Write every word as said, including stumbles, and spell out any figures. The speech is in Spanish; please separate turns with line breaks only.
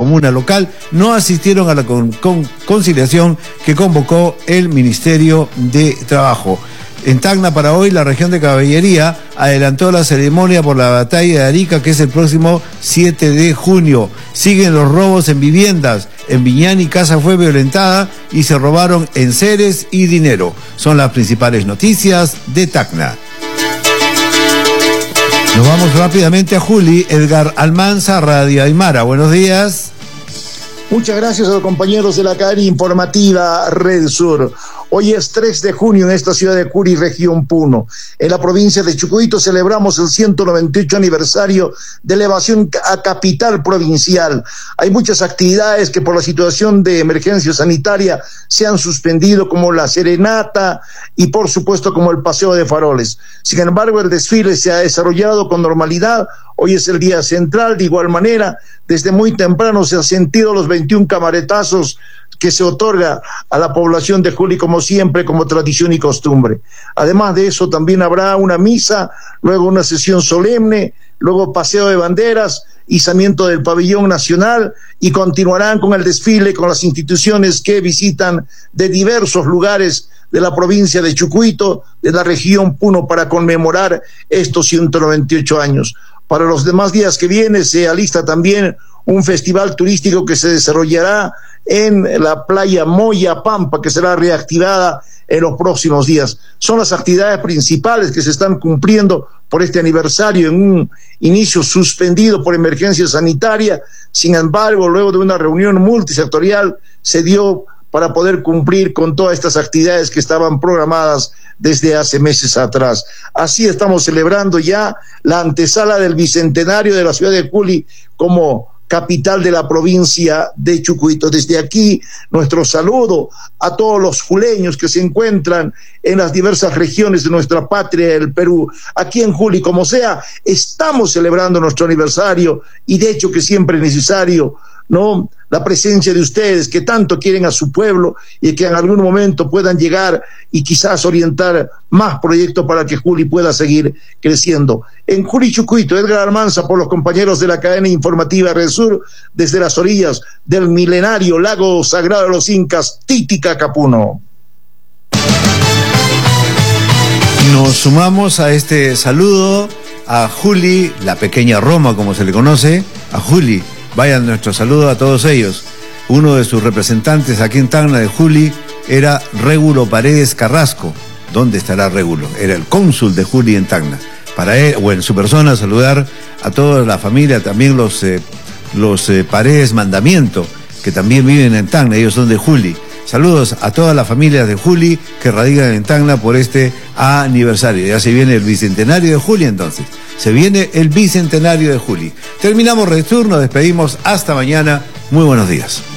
comuna local no asistieron a la con, con, conciliación que convocó el Ministerio de Trabajo. En Tacna, para hoy, la región de Caballería adelantó la ceremonia por la batalla de Arica, que es el próximo siete de junio. Siguen los robos en viviendas. En Viñani, casa fue violentada y se robaron enseres y dinero. Son las principales noticias de Tacna. Nos vamos rápidamente a Juli. Edgar Almanza, Radio Aymara. Buenos días.
Muchas gracias a los compañeros de la cadena informativa Red Sur. Hoy es tres de junio en esta ciudad de Curi, región Puno. En la provincia de Chucuito celebramos el ciento noventa y ocho aniversario de elevación a capital provincial. Hay muchas actividades que por la situación de emergencia sanitaria se han suspendido, como la serenata y por supuesto como el paseo de faroles. Sin embargo, el desfile se ha desarrollado con normalidad. Hoy es el día central. De igual manera, desde muy temprano se han sentido los veintiún camaretazos que se otorga a la población de Juli, como siempre, como tradición y costumbre. Además de eso, también habrá una misa, luego una sesión solemne, luego paseo de banderas, izamiento del pabellón nacional, y continuarán con el desfile con las instituciones que visitan de diversos lugares de la provincia de Chucuito, de la región Puno, para conmemorar estos ciento noventa y ocho años. Para los demás días que vienen se alista también un festival turístico que se desarrollará en la playa Moya Pampa, que será reactivada en los próximos días. Son las actividades principales que se están cumpliendo por este aniversario, en un inicio suspendido por emergencia sanitaria. Sin embargo, luego de una reunión multisectorial se dio para poder cumplir con todas estas actividades que estaban programadas desde hace meses atrás. Así estamos celebrando ya la antesala del bicentenario de la ciudad de Juli como capital de la provincia de Chucuito. Desde aquí, nuestro saludo a todos los juleños que se encuentran en las diversas regiones de nuestra patria, el Perú. Aquí en Juli, como sea, estamos celebrando nuestro aniversario, y de hecho que siempre es necesario, ¿no?, la presencia de ustedes que tanto quieren a su pueblo y que en algún momento puedan llegar y quizás orientar más proyectos para que Juli pueda seguir creciendo. En Juli, Chucuito, Edgar Almanza, por los compañeros de la cadena informativa Red Sur, desde las orillas del milenario lago sagrado de los Incas, Titicaca, Puno.
Nos sumamos a este saludo a Juli, la pequeña Roma, como se le conoce, a Juli. Vayan nuestro saludo a todos ellos. Uno de sus representantes aquí en Tacna de Juli era Régulo Paredes Carrasco. ¿Dónde estará Régulo? Era el cónsul de Juli en Tacna. Para él, o en su persona, saludar a toda la familia, también los, eh, los eh, Paredes Mandamiento, que también viven en Tacna, ellos son de Juli. Saludos a todas las familias de Juli que radican en Tacna por este aniversario. Ya se viene el bicentenario de Juli, entonces. Se viene el bicentenario de Juli. Terminamos Red Sur, nos despedimos hasta mañana. Muy buenos días.